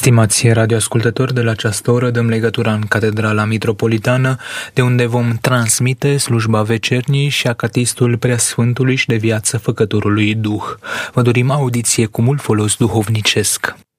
Stimați radioascultători, de la această oră dăm legătura în Catedrala Mitropolitană, de unde vom transmite slujba vecernii și acatistul Preasfântului și de viață Făcătorului Duh. Vă dorim audiție cu mult folos duhovnicesc.